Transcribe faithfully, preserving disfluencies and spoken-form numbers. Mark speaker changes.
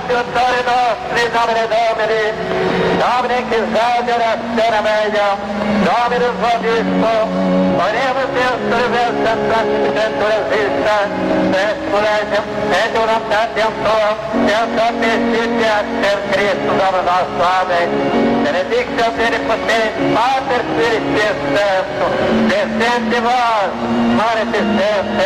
Speaker 1: Aiutori nostri, Domine Domini, Domine che salve la scena meglio, Domine Vobisco, oremos Deus por versa santificando resista, Esculete, et unam tantiamtor, Deus sapescitia, per Cristo, Domine nostro, Amém. Benedictio Omnipotens, Pater Spiritus Sancto, descende vos, manifestente,